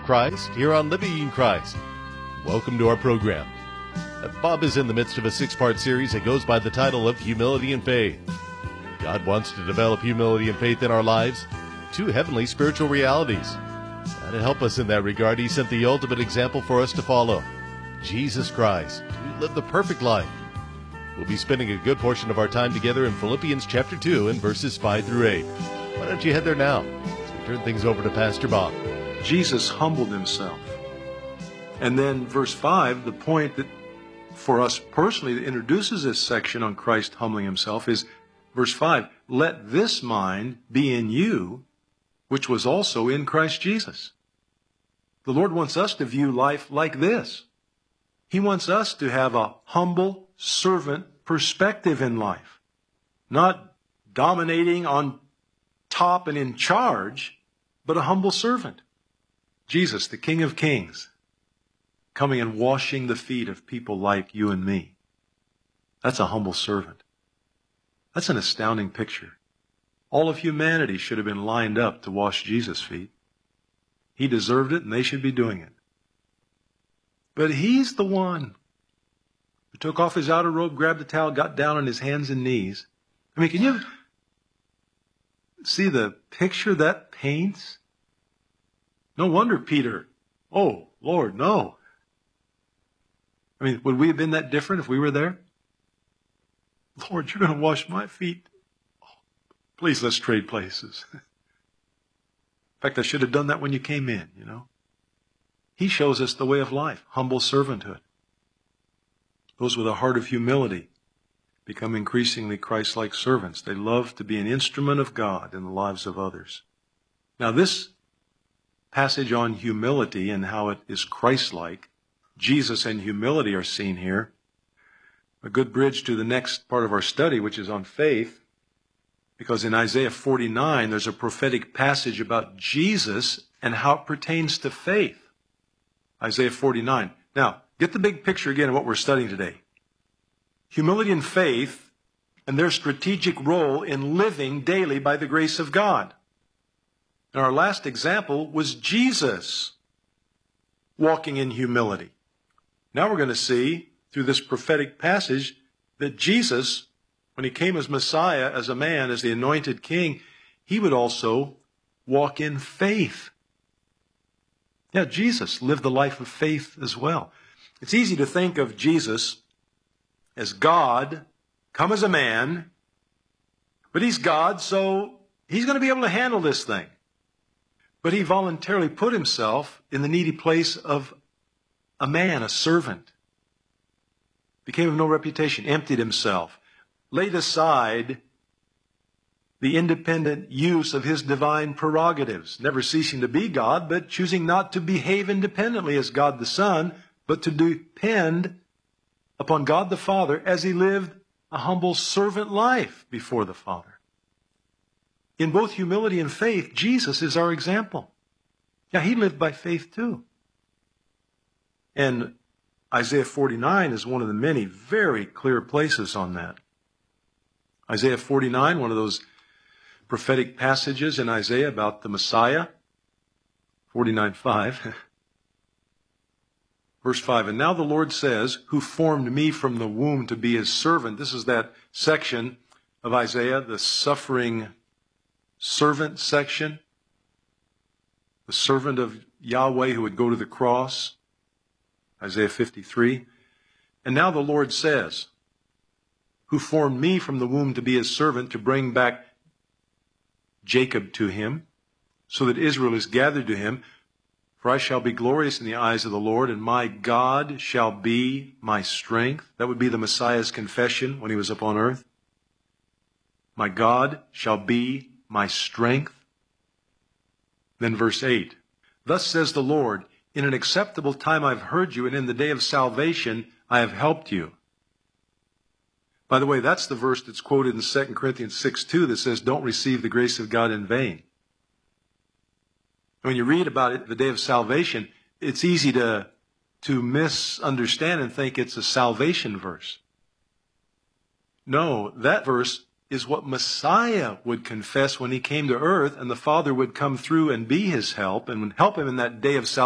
Christ here on Living in Christ. Welcome to our program. Bob is in the midst of a 6-part series that goes by the title of Humility and Faith. God wants to develop humility and faith in our lives, two heavenly spiritual realities. And to help us in that regard, He sent the ultimate example for us to follow, Jesus Christ, who lived the perfect life. We'll be spending a good portion of our time together in Philippians chapter 2 and verses 5 through 8. Why don't you head there now as we turn things over to Pastor Bob. Jesus humbled Himself. And then verse 5, the point that for us personally that introduces this section on Christ humbling Himself is verse 5, let this mind be in you, which was also in Christ Jesus. The Lord wants us to view life like this. He wants us to have a humble servant perspective in life. Not dominating on top and in charge, but a humble servant. Jesus, the King of Kings, coming and washing the feet of people like you and me. That's a humble servant. That's an astounding picture. All of humanity should have been lined up to wash Jesus' feet. He deserved it, and they should be doing it. But He's the one who took off His outer robe, grabbed the towel, got down on His hands and knees. I mean, can you see the picture that paints? No wonder Peter, oh, Lord, no. I mean, would we have been that different if we were there? Lord, you're going to wash my feet. Oh, please, let's trade places. In fact, I should have done that when you came in, you know. He shows us the way of life, humble servanthood. Those with a heart of humility become increasingly Christ-like servants. They love to be an instrument of God in the lives of others. Now, this passage on humility and how it is Christ-like, Jesus and humility are seen here. A good bridge to the next part of our study, which is on faith, because in Isaiah 49, there's a prophetic passage about Jesus and how it pertains to faith. Isaiah 49. Now, get the big picture again of what we're studying today. Humility and faith and their strategic role in living daily by the grace of God. And our last example was Jesus walking in humility. Now we're going to see through this prophetic passage that Jesus, when He came as Messiah, as a man, as the anointed King, He would also walk in faith. Yeah, Jesus lived the life of faith as well. It's easy to think of Jesus as God, come as a man, but He's God, so He's going to be able to handle this thing. But He voluntarily put Himself in the needy place of a man, a servant. Became of no reputation, emptied Himself, laid aside the independent use of His divine prerogatives, never ceasing to be God, but choosing not to behave independently as God the Son, but to depend upon God the Father as He lived a humble servant life before the Father. In both humility and faith, Jesus is our example. Yeah, He lived by faith too. And Isaiah 49 is one of the many very clear places on that. Isaiah 49, one of those prophetic passages in Isaiah about the Messiah, 49:5. Verse 5, and now the Lord says, who formed me from the womb to be His servant. This is that section of Isaiah, the suffering servant section. The servant of Yahweh who would go to the cross. Isaiah 53. And now the Lord says, who formed me from the womb to be His servant, to bring back Jacob to Him, so that Israel is gathered to Him. For I shall be glorious in the eyes of the Lord, and my God shall be my strength. That would be the Messiah's confession when He was upon earth. My God shall be my strength. Then verse 8. Thus says the Lord, in an acceptable time I've heard you, and in the day of salvation I have helped you. By the way, that's the verse that's quoted in 2 Corinthians 6:2 that says, don't receive the grace of God in vain. When you read about it, the day of salvation, it's easy to misunderstand and think it's a salvation verse. No, that verse is what Messiah would confess when He came to earth, and the Father would come through and be His help and would help Him in that day of salvation.